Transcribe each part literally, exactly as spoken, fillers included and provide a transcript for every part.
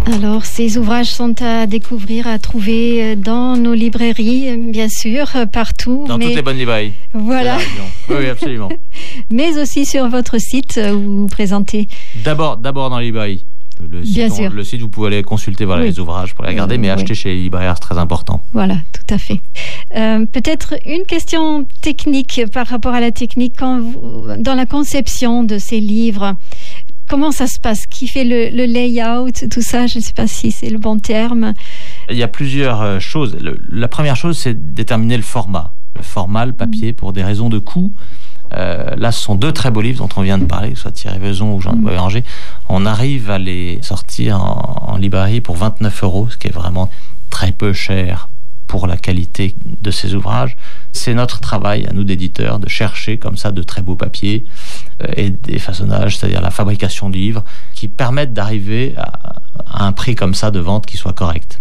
Alors, ces ouvrages sont à découvrir, à trouver dans nos librairies, bien sûr, partout. Dans mais... toutes les bonnes librairies. Voilà. Oui, oui, absolument. Mais aussi sur votre site où vous présentez. D'abord, d'abord dans les librairies. Le site, bien on, sûr. Le site, vous pouvez aller consulter voilà, oui. les ouvrages pour les regarder, euh, mais oui. acheter chez les libraires, c'est très important. Voilà, tout à fait. Euh, peut-être une question technique par rapport à la technique. Quand vous, dans la conception de ces livres, comment ça se passe? Qui fait le, le layout, tout ça? Je ne sais pas si c'est le bon terme. Il y a plusieurs choses. Le, la première chose, c'est de déterminer le format. Le format, le papier, pour des raisons de coût. Euh, là, ce sont deux très beaux livres dont on vient de parler, que ce soit Thierry Vezon ou Jean-Louis Béranger. On arrive à les sortir en, en librairie pour vingt-neuf euros, ce qui est vraiment très peu cher pour la qualité de ces ouvrages. C'est notre travail, à nous d'éditeurs, de chercher comme ça de très beaux papiers euh, et des façonnages, c'est-à-dire la fabrication de livres, qui permettent d'arriver à, à un prix comme ça de vente qui soit correct.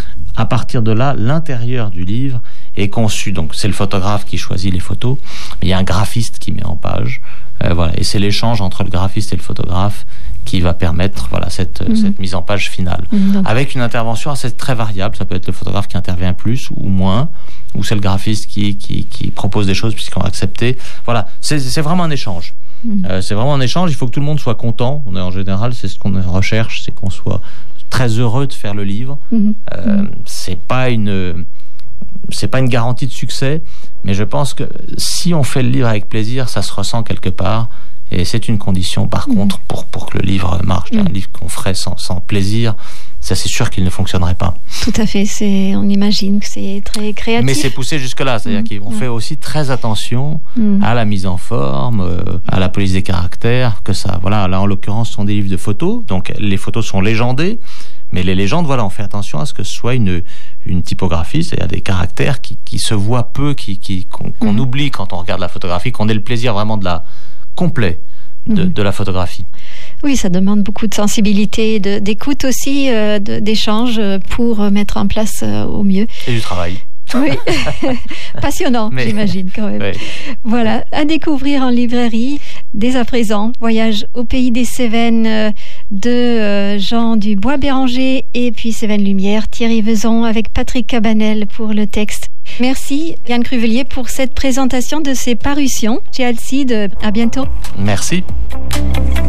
À partir de là, l'intérieur du livre est conçu. Donc, c'est le photographe qui choisit les photos, mais il y a un graphiste qui met en page. Euh, voilà, et c'est l'échange entre le graphiste et le photographe qui va permettre voilà, cette, mmh. cette mise en page finale. Mmh. Avec une intervention assez très variable. Ça peut être le photographe qui intervient plus ou moins, ou c'est le graphiste qui, qui, qui propose des choses puisqu'on va accepter. Voilà, c'est, c'est vraiment un échange. Mmh. Euh, c'est vraiment un échange. Il faut que tout le monde soit content. On est, en général, c'est ce qu'on recherche, c'est qu'on soit très heureux de faire le livre. Mmh. Euh, mmh. C'est pas une, c'est pas une garantie de succès, mais je pense que si on fait le livre avec plaisir, ça se ressent quelque part. Et c'est une condition, par mmh. contre, pour, pour que le livre marche. Mmh. Un livre qu'on ferait sans, sans plaisir, ça c'est sûr qu'il ne fonctionnerait pas. Tout à fait, c'est, on imagine que c'est très créatif. Mais c'est poussé jusque-là, c'est-à-dire mmh. qu'on mmh. fait aussi très attention mmh. à la mise en forme, euh, à la police des caractères, que ça, voilà, là en l'occurrence ce sont des livres de photos, donc les photos sont légendées, mais les légendes, voilà, on fait attention à ce que ce soit une, une typographie, c'est-à-dire des caractères qui, qui se voient peu, qui, qui, qu'on, qu'on mmh. oublie quand on regarde la photographie, qu'on ait le plaisir vraiment de la complet de, mmh. de la photographie. Oui, ça demande beaucoup de sensibilité, de, d'écoute aussi, euh, de, d'échange pour mettre en place euh, au mieux. Et du travail. Oui, passionnant, mais... j'imagine quand même. Oui. Voilà, à découvrir en librairie dès à présent. Voyage au pays des Cévennes de euh, Jean du Bois-Béranger et puis Cévennes Lumière, Thierry Vezon avec Patrick Cabanel pour le texte. Merci Yann Cruvelier pour cette présentation de ces parutions chez Alcide. À bientôt. Merci.